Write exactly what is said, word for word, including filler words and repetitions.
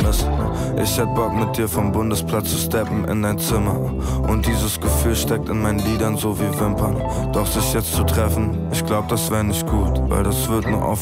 ist. Ich hätt Bock mit dir vom Bundesplatz zu steppen in dein Zimmer. Und dieses Gefühl steckt in meinen Liedern so wie Wimpern. Doch sich jetzt zu treffen, ich glaub das wär nicht gut, weil das wird nur auf